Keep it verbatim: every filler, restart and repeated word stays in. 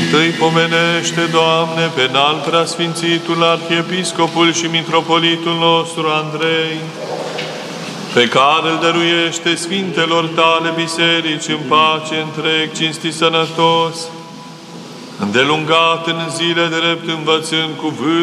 Întâi pomenește, Doamne, pe înalt preasfințitul arhiepiscopul și mitropolitul nostru Andrei, pe care îl dăruiește sfintelor tale biserici în pace întreg, cinstit sănătos, îndelungat în zile drept, învățând cuvânt